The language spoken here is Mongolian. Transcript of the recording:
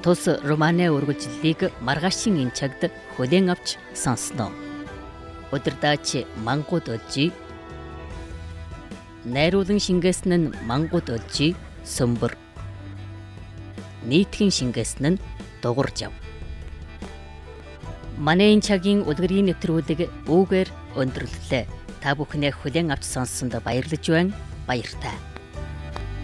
Тус Романы үргэлжлэлийг маргаашийн энэ цагт хүлээн авч сонсноо. Өдөрдаач мангууд олжий. Найруулан шингээсэн нь мангууд олжий сөмбөр. Нийтхэн шингээсэн нь дугуурж ав. Манай энэ цагийн үлгэрийн нэвтрүүлэг үүгээр өндөрлөлөө. Та бүхнээ хүлээн авч сонссонд баярлаж байна. Баяртай.